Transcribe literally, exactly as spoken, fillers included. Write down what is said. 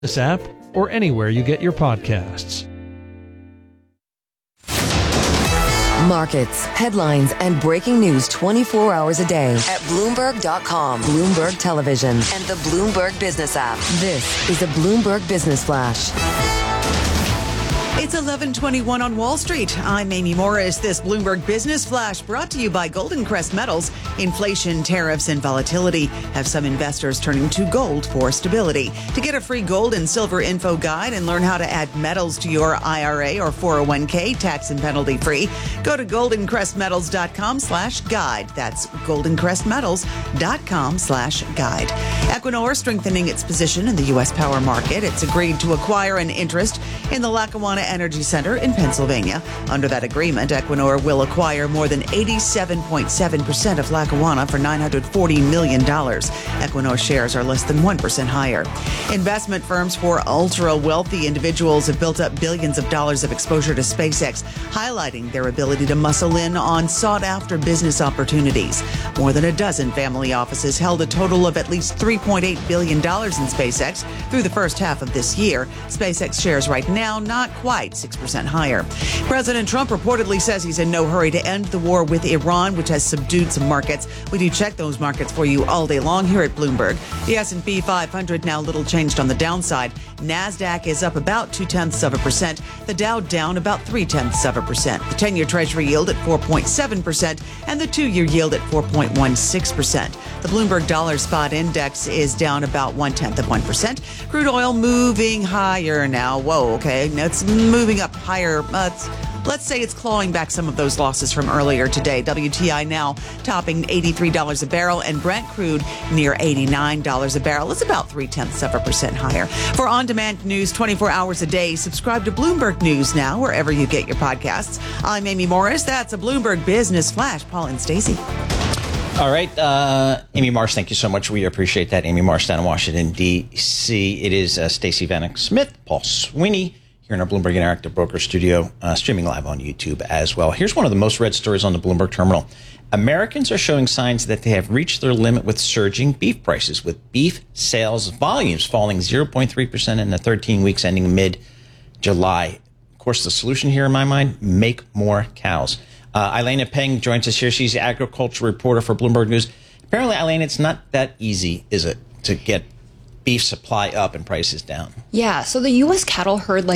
this app, or anywhere you get your podcasts. Markets, headlines, and breaking news twenty-four hours a day at Bloomberg dot com, Bloomberg Television, and the Bloomberg Business app. This is a Bloomberg Business Flash. It's eleven twenty-one on Wall Street. I'm Amy Morris. This Bloomberg Business Flash brought to you by Golden Crest Metals. Inflation, tariffs, and volatility have some investors turning to gold for stability. To get a free gold and silver info guide and learn how to add metals to your I R A or four oh one k tax and penalty free, go to golden crest metals dot com slash guide. That's golden crest metals dot com slash guide. Equinor strengthening its position in the U S power market. It's agreed to acquire an interest in the Lackawanna Energy Center in Pennsylvania. Under that agreement, Equinor will acquire more than eighty-seven point seven percent of Lackawanna for nine hundred forty million dollars. Equinor shares are less than one percent higher. Investment firms for ultra-wealthy individuals have built up billions of dollars of exposure to SpaceX, highlighting their ability to muscle in on sought-after business opportunities. More than a dozen family offices held a total of at least three point eight billion dollars in SpaceX through the first half of this year. SpaceX shares right now not quite six percent higher. President Trump reportedly says he's in no hurry to end the war with Iran, which has subdued some markets. We do check those markets for you all day long here at Bloomberg. The S and P five hundred now little changed on the downside. NASDAQ is up about two-tenths of a percent. The Dow down about three-tenths of a percent. The ten-year Treasury yield at four point seven percent and the two-year yield at four point one six percent. The Bloomberg Dollar Spot Index is down about one-tenth of one percent. Crude oil moving higher now. Whoa, okay. Now it's moving up higher. Uh, it's, let's say it's clawing back some of those losses from earlier today. W T I now topping eighty-three dollars a barrel and Brent crude near eighty-nine dollars a barrel. It's about three-tenths of a percent higher. For on-demand news twenty-four hours a day, subscribe to Bloomberg News now wherever you get your podcasts. I'm Amy Morris. That's a Bloomberg Business Flash. Paul and Stacey. All right. Uh, Amy Marsh, thank you so much. We appreciate that. Amy Marsh down in Washington, D C. It is uh, Stacey Vanek Smith, Paul Sweeney here in our Bloomberg Interactive Broker studio, uh, streaming live on YouTube as well. Here's one of the most read stories on the Bloomberg terminal. Americans are showing signs that they have reached their limit with surging beef prices, with beef sales volumes falling zero point three percent in the thirteen weeks ending mid-July. Of course, the solution here in my mind, make more cows. Uh, Elena Peng joins us here. She's the agriculture reporter for Bloomberg News. Apparently, Elena, it's not that easy, is it, to get beef supply up and prices down? Yeah, so the U S cattle herd, like